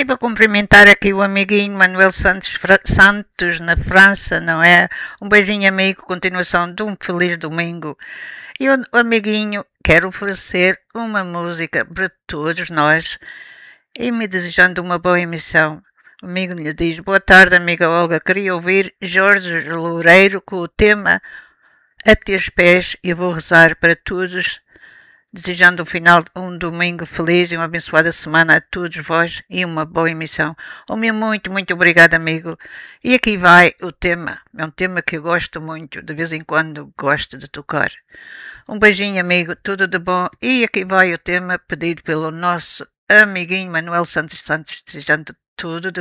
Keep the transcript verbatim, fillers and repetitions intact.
E vou cumprimentar aqui o amiguinho Manuel Santos, Fra Santos na França, não é? Um beijinho, amigo, continuação de um feliz domingo. E o amiguinho quer oferecer uma música para todos nós e me desejando uma boa emissão. O amigo lhe diz: boa tarde, amiga Olga, queria ouvir Jorge Loureiro com o tema A Teus Pés e vou rezar para todos, desejando um final de um domingo feliz e uma abençoada semana a todos vós e uma boa emissão. O meu muito, muito obrigado, amigo. E aqui vai o tema. É um tema que eu gosto muito, de vez em quando gosto de tocar. Um beijinho, amigo, tudo de bom. E aqui vai o tema pedido pelo nosso amiguinho Manuel Santos Santos, desejando tudo de